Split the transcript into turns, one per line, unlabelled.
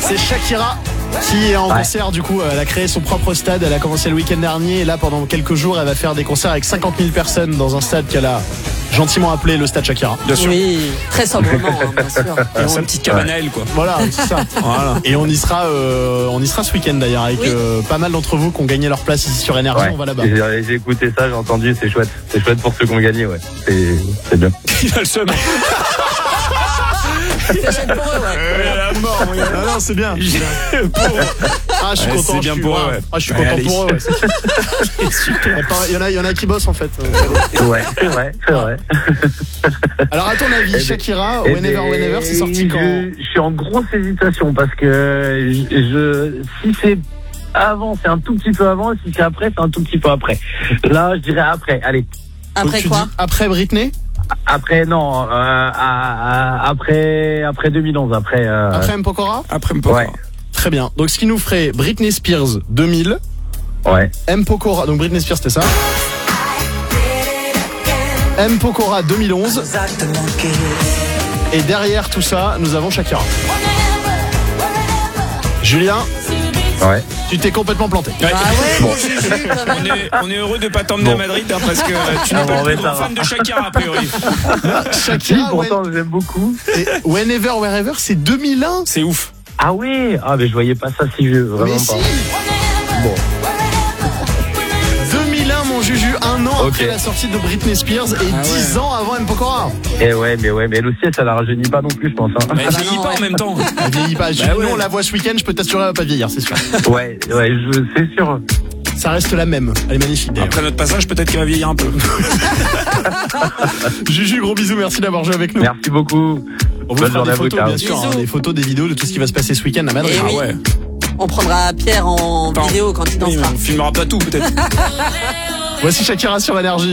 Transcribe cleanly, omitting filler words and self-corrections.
C'est Shakira qui est en concert, du coup elle a créé son propre stade, elle a commencé le week-end dernier et là pendant quelques jours elle va faire des concerts avec 50 000 personnes dans un stade qu'elle a gentiment appelé le stade Shakira.
Bien sûr.
Oui, très sobrement, bien sûr.
Sa petite cabane à elle, quoi.
Voilà, c'est ça.
Voilà.
Et on y sera ce week-end d'ailleurs avec pas mal d'entre vous qui ont gagné leur place ici sur Énergie. On va là-bas.
J'ai écouté ça, j'ai entendu, c'est chouette. C'est chouette pour ceux qui ont gagné, ouais. C'est bien.
Il a le seum.
T'achètes pour eux, ouais.
La mort, non, c'est bien. Ah, je suis content.
C'est bien pour eux, ouais.
Ah, je suis content
allez.
pour eux, ouais. C'est super. Il y en a qui bossent en fait.
Ouais, c'est vrai.
Alors, à ton avis, Shakira, Whenever, c'est sorti quand?
Je suis en grosse hésitation parce que si c'est avant, c'est un tout petit peu avant, si c'est après, c'est un tout petit peu après. Là, je dirais après, allez.
Après
Donc,
quoi?
tu dis après Britney?
Après, non, après 2011, après
Après Mpokora?
Après Mpokora.
Ouais.
Très bien. Donc, ce qui nous ferait Britney Spears 2000,
Ouais.
Mpokora, donc Britney Spears, c'était ça. Mpokora 2011. Et derrière tout ça, nous avons Shakira. Julien,
Ouais.
tu t'es complètement planté.
Ouais.
Ah ouais,
Bon.
mon Juju, quand même.
On est heureux de pas t'emmener à Madrid parce que tu n'es pas le plus grand fan de Shakira a priori.
Si,
Shakira,
pourtant, j'aime beaucoup.
et Whenever, Wherever, c'est 2001.
C'est ouf.
Ah oui, mais je voyais pas ça si vieux, vraiment
Mais
pas.
si.
Bon.
2001, mon Juju, un an
Ok.
après la sortie de Britney Spears et 10 ans avant Mpokora.
Mais elle aussi, ça la rajeunit pas non plus, je pense. Hein.
Mais elle vieillit pas en même temps.
Elle vieillit pas.
Bah ouais.
Nous, on la voit ce week-end, je peux t'assurer, elle va pas vieillir, c'est sûr.
Ouais, c'est sûr.
Ça reste la même. Elle est magnifique d'ailleurs.
Après notre passage, peut-être qu'elle va vieillir un peu.
Juju, gros bisous, merci d'avoir joué avec nous.
Merci beaucoup.
On vous
Bonne
fera
journée
des
à vous,
photos,
ciao.
bien sûr,
Bisous.
des photos, des vidéos de tout ce qui va se passer ce week-end à Madrid.
Et
Ah
oui.
ouais.
On prendra Pierre en
Attends.
vidéo quand il
Oui, mais
dansera.
on filmera pas tout, peut-être.
Voici Shakira sur Énergie.